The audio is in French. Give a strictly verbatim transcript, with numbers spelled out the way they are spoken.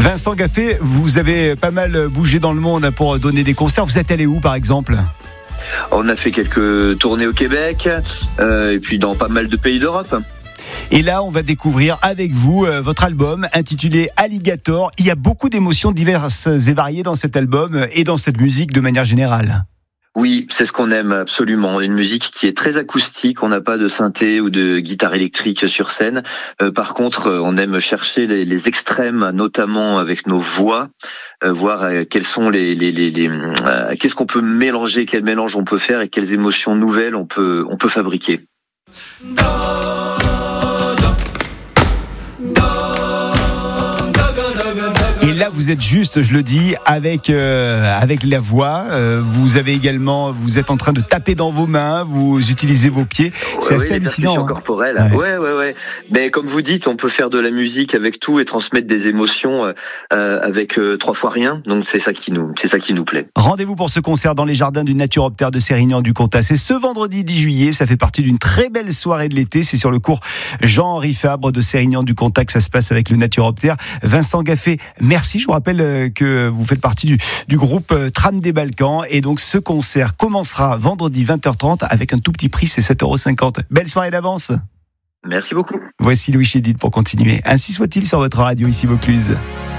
Vincent Gaffé, vous avez pas mal bougé dans le monde pour donner des concerts. Vous êtes allé où, par exemple ? On a fait quelques tournées au Québec euh, et puis dans pas mal de pays d'Europe. Et là, on va découvrir avec vous euh, votre album intitulé Alligator. Il y a beaucoup d'émotions diverses et variées dans cet album et dans cette musique de manière générale. Oui, c'est ce qu'on aime absolument. Une musique qui est très acoustique. On n'a pas de synthé ou de guitare électrique sur scène. Euh, par contre, on aime chercher les, les extrêmes, notamment avec nos voix, euh, voir euh, quels sont les, les, les, les euh, qu'est-ce qu'on peut mélanger, quel mélange on peut faire et quelles émotions nouvelles on peut, on peut fabriquer. Et là, vous êtes juste, je le dis, avec euh, avec la voix. Euh, vous avez également, vous êtes en train de taper dans vos mains, vous utilisez vos pieds. C'est ouais, assez oui, hallucinant. Hein. Corporelle. Ouais. ouais, ouais, ouais. Mais comme vous dites, on peut faire de la musique avec tout et transmettre des émotions euh, avec euh, trois fois rien. Donc c'est ça qui nous, c'est ça qui nous plaît. Rendez-vous pour ce concert dans les jardins du Naturoptère de Sérignan-du-Comtat. C'est ce vendredi dix juillet. Ça fait partie d'une très belle soirée de l'été. C'est sur le cours Jean-Henri Fabre de Sérignan-du-Comtat que ça se passe avec le Naturoptère. Vincent Gaffé, merci. Je vous rappelle que vous faites partie du, du groupe Tram des Balkans. Et donc, ce concert commencera vendredi vingt heures trente avec un tout petit prix, c'est sept euros cinquante. Belle soirée d'avance. Merci beaucoup. Voici Louis Chédid pour continuer. Ainsi soit-il sur votre radio, ici Vaucluse.